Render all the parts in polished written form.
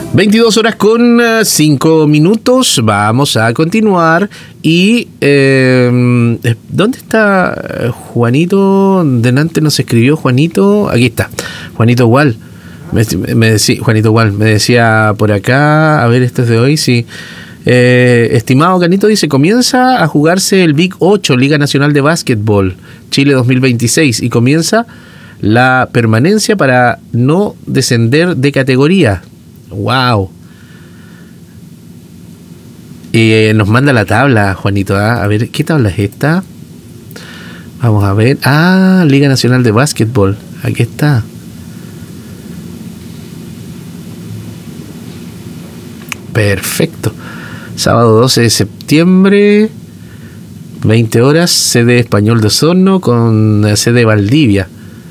22 horas con 5 minutos. Vamos a continuar. Y ¿dónde está Juanito? Delante nos escribió Juanito. Aquí está, Juanito igual. Me decía, Juanito igual me decía por acá. A ver, este es de hoy, sí. Estimado Canito, dice: comienza a jugarse el Big 8, Liga Nacional de Básquetbol Chile 2026, y comienza la permanencia para no descender de categoría. Wow. Nos manda la tabla, Juanito. A ver, ¿qué tabla es esta? Vamos a ver. Liga Nacional de Básquetbol. Aquí está. Perfecto. Sábado 12 de septiembre, 20 horas, sede Español de Osorno con sede Valdivia.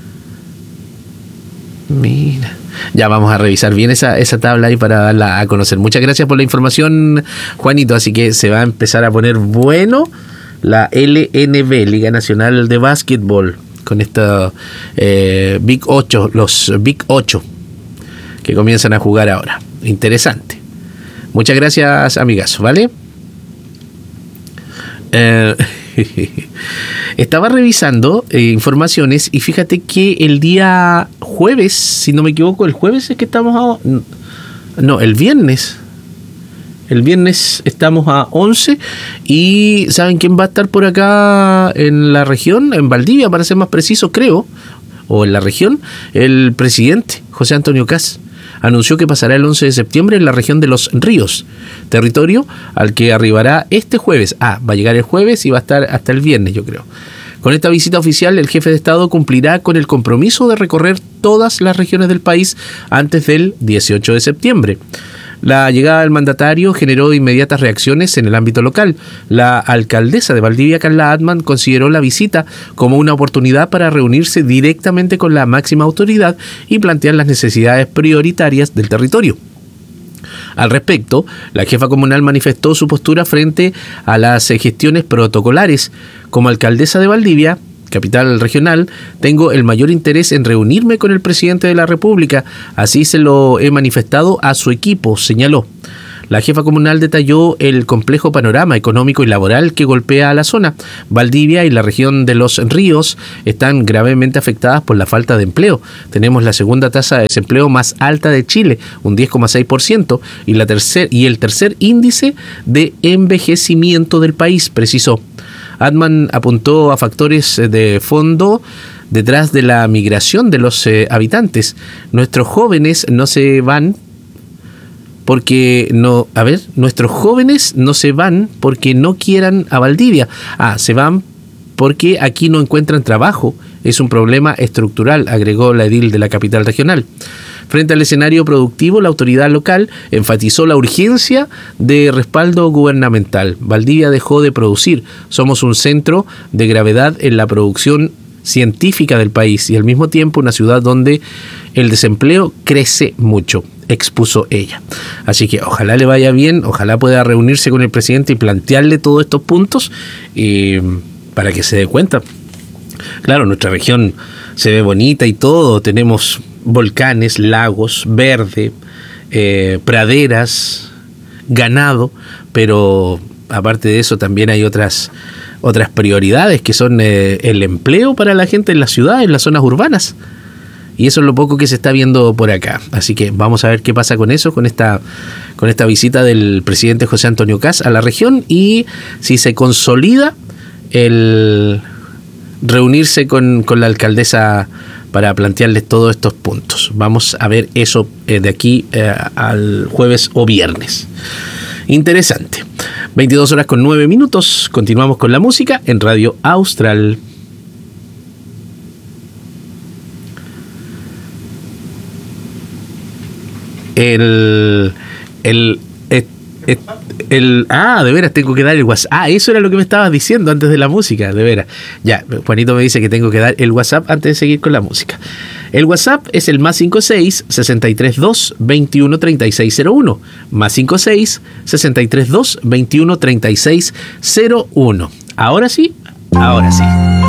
Mira. Ya vamos a revisar bien esa tabla ahí para darla a conocer. Muchas gracias por la información, Juanito. Así que se va a empezar a poner bueno la LNB, Liga Nacional de Básquetbol, con esta Big 8, los Big 8 que comienzan a jugar ahora. Interesante. Muchas gracias, amigazo, ¿vale? Estaba revisando informaciones y fíjate que el día jueves, si no me equivoco, el jueves es que estamos a... No, el viernes. El viernes estamos a 11 y ¿saben quién va a estar por acá en la región? En Valdivia, para ser más preciso, creo, o en la región, el presidente José Antonio Kast anunció que pasará el 11 de septiembre en la región de Los Ríos, territorio al que arribará este jueves. Va a llegar el jueves y va a estar hasta el viernes, yo creo. Con esta visita oficial, el jefe de Estado cumplirá con el compromiso de recorrer todas las regiones del país antes del 18 de septiembre. La llegada del mandatario generó inmediatas reacciones en el ámbito local. La alcaldesa de Valdivia, Carla Atman, consideró la visita como una oportunidad para reunirse directamente con la máxima autoridad y plantear las necesidades prioritarias del territorio. Al respecto, la jefa comunal manifestó su postura frente a las gestiones protocolares. Como alcaldesa de Valdivia, capital regional, tengo el mayor interés en reunirme con el presidente de la República, así se lo he manifestado a su equipo, señaló. La jefa comunal detalló el complejo panorama económico y laboral que golpea a la zona. Valdivia y la región de Los Ríos están gravemente afectadas por la falta de empleo. Tenemos la segunda tasa de desempleo más alta de Chile, un 10,6%, y el tercer índice de envejecimiento del país, precisó. Atman apuntó a factores de fondo detrás de la migración de los habitantes. Nuestros jóvenes no se van nuestros jóvenes no se van porque no quieran a Valdivia. Se van porque aquí no encuentran trabajo. Es un problema estructural, agregó la edil de la capital regional. Frente al escenario productivo, la autoridad local enfatizó la urgencia de respaldo gubernamental. Valdivia dejó de producir. Somos un centro de gravedad en la producción científica del país y al mismo tiempo una ciudad donde el desempleo crece mucho, expuso ella. Así que ojalá le vaya bien, ojalá pueda reunirse con el presidente y plantearle todos estos puntos para que se dé cuenta. Claro, nuestra región se ve bonita y todo, tenemos volcanes, lagos, verde, praderas, ganado, pero aparte de eso también hay otras prioridades que son el empleo para la gente en la ciudad, en las zonas urbanas. Y eso es lo poco que se está viendo por acá. Así que vamos a ver qué pasa con eso, con esta visita del presidente José Antonio Kast a la región y si se consolida el reunirse con la alcaldesa para plantearles todos estos puntos. Vamos a ver eso de aquí al jueves o viernes. Interesante. 22 horas con 9 minutos. Continuamos con la música en Radio Austral. De veras, tengo que dar el WhatsApp. Eso era lo que me estabas diciendo antes de la música, de veras. Ya, Juanito me dice que tengo que dar el WhatsApp antes de seguir con la música. El WhatsApp es el +56 632 21 3601. +56 632 21 3601. Ahora sí.